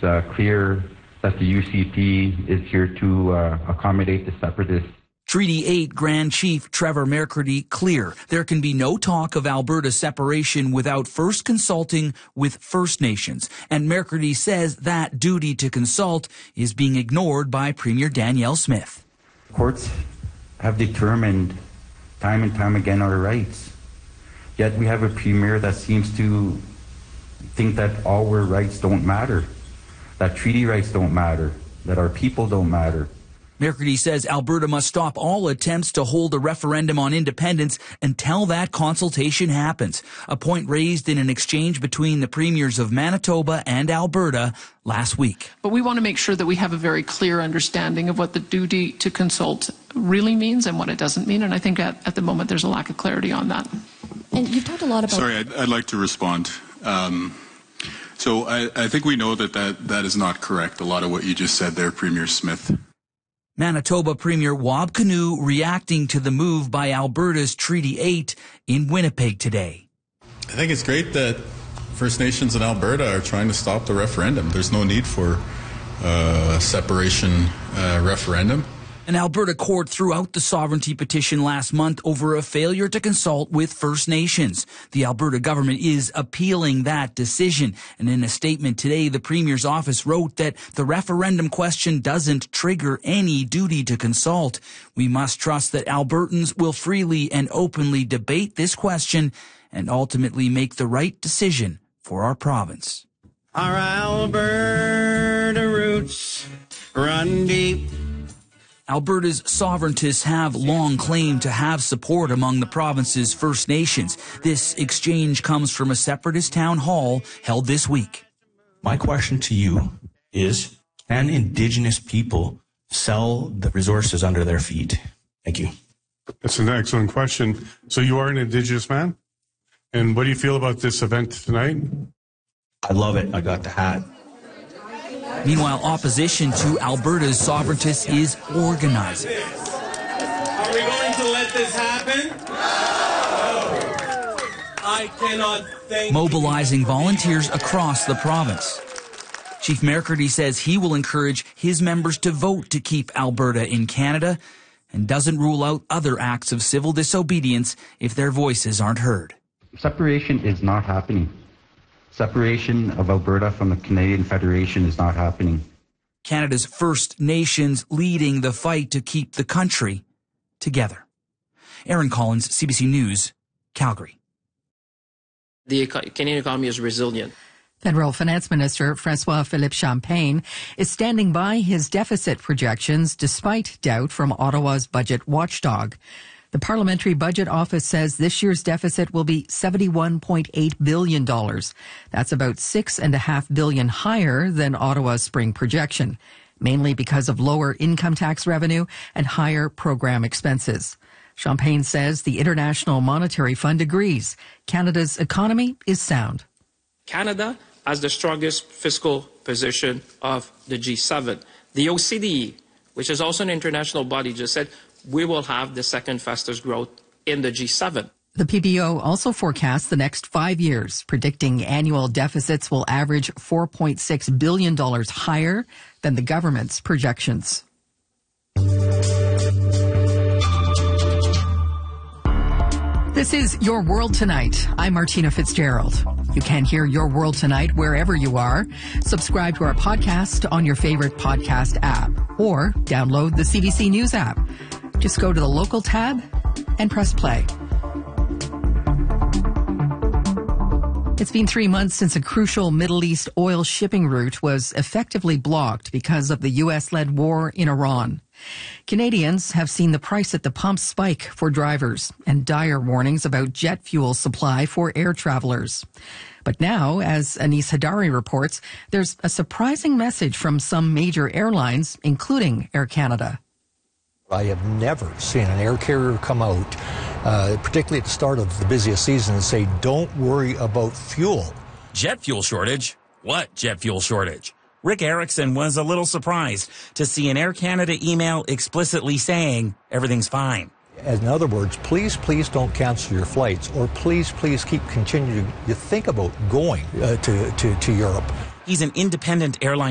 clear that the UCP is here to accommodate the separatists. Treaty 8 Grand Chief Trevor McCurdy clear there can be no talk of Alberta separation without first consulting with First Nations. And McCurdy says that duty to consult is being ignored by Premier Danielle Smith. Courts have determined time and time again our rights. Yet we have a premier that seems to think that all our rights don't matter, that treaty rights don't matter, that our people don't matter. McCurdy says Alberta must stop all attempts to hold a referendum on independence until that consultation happens, a point raised in an exchange between the premiers of Manitoba and Alberta last week. But we want to make sure that we have a very clear understanding of what the duty to consult really means and what it doesn't mean, and I think at the moment there's a lack of clarity on that. And you've talked a lot about... Sorry, I'd like to respond. So I think we know that is not correct, a lot of what you just said there, Premier Smith. Manitoba Premier Wab Kinew reacting to the move by Alberta's Treaty 8 in Winnipeg today. I think it's great that First Nations in Alberta are trying to stop the referendum. There's no need for a separation referendum. An Alberta court threw out the sovereignty petition last month over a failure to consult with First Nations. The Alberta government is appealing that decision. And in a statement today, the Premier's office wrote that the referendum question doesn't trigger any duty to consult. We must trust that Albertans will freely and openly debate this question and ultimately make the right decision for our province. Our Alberta roots run deep. Alberta's sovereigntists have long claimed to have support among the province's First Nations. This exchange comes from a separatist town hall held this week. My question to you is, can Indigenous people sell the resources under their feet? Thank you. That's an excellent question. So you are an Indigenous man? And what do you feel about this event tonight? I love it. I got the hat. Meanwhile, opposition to Alberta's sovereigntists is organizing. Are we going to let this happen? No! I cannot thank mobilizing volunteers across the province. Chief McCurdy says he will encourage his members to vote to keep Alberta in Canada and doesn't rule out other acts of civil disobedience if their voices aren't heard. Separation is not happening. Separation of Alberta from the Canadian Federation is not happening. Canada's First Nations leading the fight to keep the country together. Aaron Collins, CBC News, Calgary. The Canadian economy is resilient. Federal Finance Minister François-Philippe Champagne is standing by his deficit projections despite doubt from Ottawa's budget watchdog. The Parliamentary Budget Office says this year's deficit will be $71.8 billion. That's about $6.5 billion higher than Ottawa's spring projection, mainly because of lower income tax revenue and higher program expenses. Champagne says the International Monetary Fund agrees Canada's economy is sound. Canada has the strongest fiscal position of the G7. The OCDE, which is also an international body, just said we will have the second fastest growth in the G7. The PBO also forecasts the next 5 years, predicting annual deficits will average $4.6 billion higher than the government's projections. This is Your World Tonight. I'm Martina Fitzgerald. You can hear Your World Tonight wherever you are. Subscribe to our podcast on your favorite podcast app or download the CBC News app. Just go to the local tab and press play. It's been 3 months since a crucial Middle East oil shipping route was effectively blocked because of the U.S.-led war in Iran. Canadians have seen the price at the pump spike for drivers and dire warnings about jet fuel supply for air travelers. But now, as Anis Hadari reports, there's a surprising message from some major airlines, including Air Canada. I have never seen an air carrier come out, particularly at the start of the busiest season, and say, don't worry about fuel. Jet fuel shortage? What jet fuel shortage? Rick Erickson was a little surprised to see an Air Canada email explicitly saying everything's fine. In other words, please don't cancel your flights, or please keep continuing to think about going to Europe. He's an independent airline